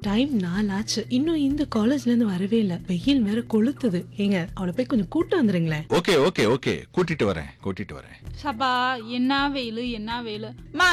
Time 4 ஆச்சு. இன்னும் இந்த காலேஜ்ல இருந்து வரவே இல்ல. வெயில் வேற கொளுத்துது. ஏங்க அவளை போய் கொஞ்சம் கூட்டு வந்துருங்களேன். ஓகே ஓகே ஓகே, கூட்டிட்டு வரேன். சபா, என்ன வெயிலு என்ன வெயிலு. மா